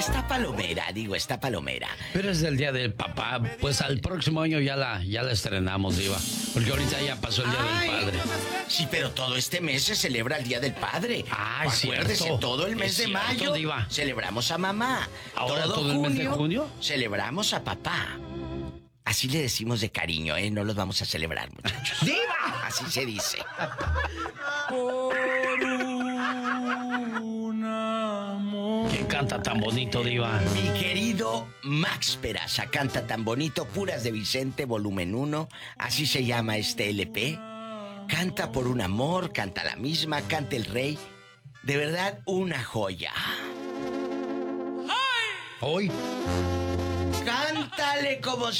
Está palomera, está palomera. Pero es del Día del Papá, pues al próximo año ya la estrenamos, Diva. Porque ahorita ya pasó el Día del Padre. Sí, pero todo este mes se celebra el Día del Padre. Ay, acuérdese, cierto. todo el mes Es de cierto, mayo Diva. celebramos a mamá. ¿Ahora todo el mes de junio? Celebramos a papá. Así le decimos de cariño, No los vamos a celebrar, muchachos. ¡Diva! Así se dice. ¿Quién canta tan bonito, Diva? Mi querido Max Peraza canta tan bonito, Puras de Vicente, volumen 1, así se llama este LP. Canta por un amor, canta la misma, canta el rey. De verdad, una joya. Hoy. Cántale como